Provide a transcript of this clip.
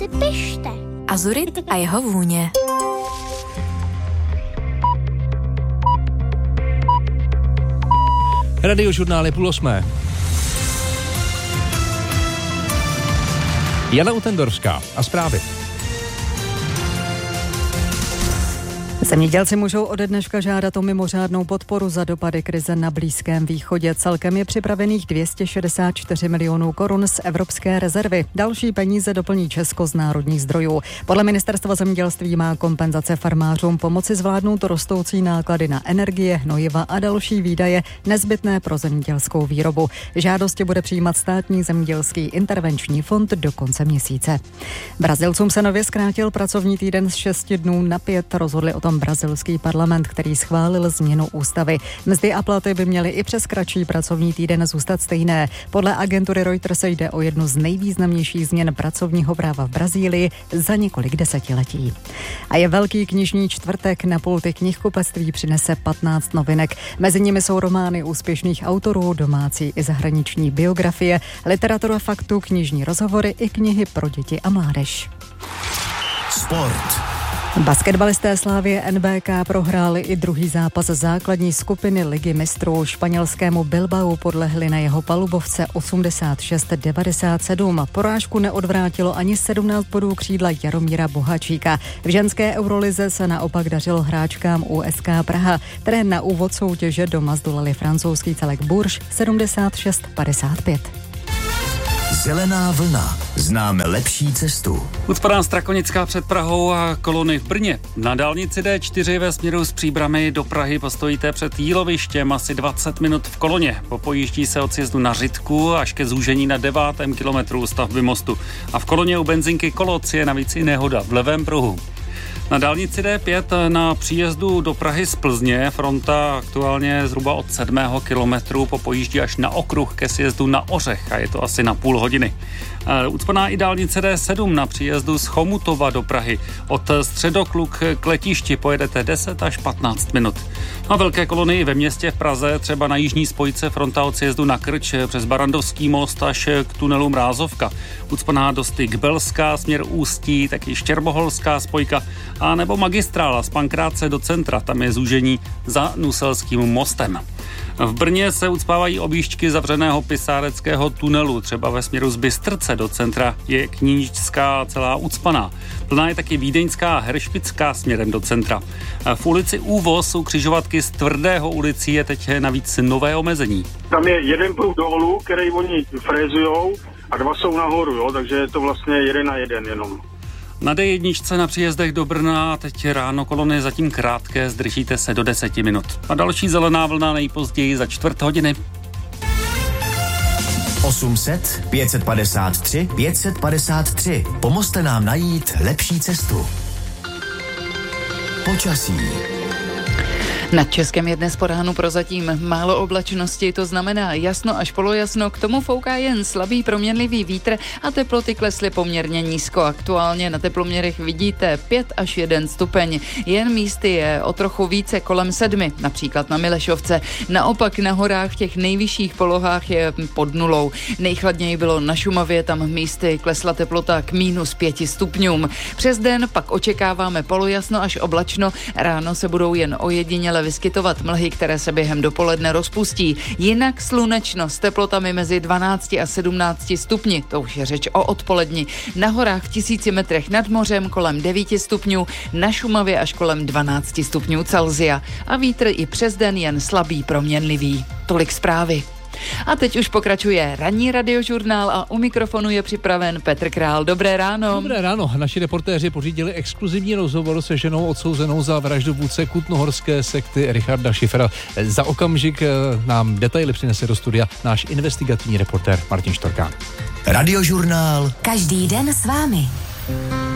si pište. Azurit a jeho vůně. Radiožurnál je 7:30. Jana Utendorská a zprávy. Zemědělci můžou ode dneška žádat o mimořádnou podporu za dopady krize na Blízkém východě. Celkem je připravených 264 milionů korun z Evropské rezervy. Další peníze doplní Česko z národních zdrojů. Podle ministerstva zemědělství má kompenzace farmářům pomoci zvládnout rostoucí náklady na energie, hnojiva a další výdaje nezbytné pro zemědělskou výrobu. Žádosti bude přijímat Státní zemědělský intervenční fond do konce měsíce. Brazilcům se nově zkrátil pracovní týden z 6 dnů na 5. Rozhodli o tom brazilský parlament, který schválil změnu ústavy. Mzdy a platy by měly i přes kratší pracovní týden zůstat stejné. Podle agentury Reuters jde o jednu z nejvýznamnějších změn pracovního práva v Brazílii za několik desetiletí. A je Velký knižní čtvrtek, na pulty knihkupectví přinese 15 novinek. Mezi nimi jsou romány úspěšných autorů, domácí i zahraniční biografie, literatura faktu, knižní rozhovory i knihy pro děti a mládež. Sport. Basketbalisté Slavie NBK prohráli i druhý zápas základní skupiny Ligy mistrů. Španělskému Bilbao podlehli na jeho palubovce 86-97. Porážku neodvrátilo ani 17 bodů křídla Jaromíra Bohačíka. V ženské eurolize se naopak dařilo hráčkám USK Praha, které na úvod soutěže doma zdolali francouzský celek Bourges 76-55. Zelená vlna. Známe lepší cestu. Ucpaná Strakonická před Prahou a kolony v Brně. Na dálnici D4 ve směru z Příbrami do Prahy postojíte před Jílovištěm asi 20 minut v koloně. Popojíždí se od sjezdu na Řitku až ke zúžení na 9. kilometru stavby mostu. A v koloně u benzinky Koloc je navíc i nehoda v levém pruhu. Na dálnici D5 na příjezdu do Prahy z Plzně fronta aktuálně zhruba od 7. kilometru popojíždí až na okruh ke sjezdu na Ořech a je to asi na půl hodiny. Ucpaná i dálnice D7 na příjezdu z Chomutova do Prahy. Od Středokluk k letišti pojedete 10 až 15 minut. No a velké kolony ve městě v Praze, třeba na jižní spojce fronta od sjezdu na Krč přes Barandovský most až k tunelu Mrázovka. Ucpaná do Styk Belská, směr Ústí, taky Štěrboholská spojka a nebo magistrála z Pankráce do centra, tam je zúžení za Nuselským mostem. V Brně se ucpávají objížďky zavřeného pisáreckého tunelu, třeba ve směru z Bystrce do centra je Knížská celá ucpaná. Plná je taky Vídeňská a Heršpická směrem do centra. V ulici Úvoz jsou křižovatky z Tvrdého ulicí, je teď navíc nové omezení. Tam je jeden pruh dolů, který oni frézujou a 2 jsou nahoru, jo, takže je to vlastně 1 na 1 jenom. Na D1 na příjezdech do Brna teď ráno kolony zatím krátké, zdržíte se do 10 minut. A další zelená vlna nejpozději za 4 hodiny. 800 553 553. Pomozte nám najít lepší cestu. Počasí. Nad Českem je dnes po ránu prozatím málo oblačnosti, to znamená jasno až polojasno, k tomu fouká jen slabý proměnlivý vítr a teploty klesly poměrně nízko. Aktuálně na teploměrech vidíte 5 až 1 stupeň, jen místy je o trochu více kolem 7, například na Milešovce. Naopak na horách v těch nejvyšších polohách je pod nulou. Nejchladněji bylo na Šumavě, tam místy klesla teplota k -5 stupňům. Přes den pak očekáváme polojasno až oblačno, ráno se budou jen ojediněle vyskytovat mlhy, které se během dopoledne rozpustí. Jinak slunečno s teplotami mezi 12 a 17 stupni, to už je řeč o odpoledni. Na horách v 1000 metrech nad mořem kolem 9 stupňů, na Šumavě až kolem 12 stupňů Celsia. A vítr i přes den jen slabý proměnlivý. Tolik zprávy. A teď už pokračuje ranní radiožurnál a u mikrofonu je připraven Petr Král. Dobré ráno. Dobré ráno. Naši reportéři pořídili exkluzivní rozhovor se ženou odsouzenou za vraždu vůdce kutnohorské sekty Richarda Schiffera. Za okamžik nám detaily přinese do studia náš investigativní reportér Martin Štorkán. Radiožurnál. Každý den s vámi.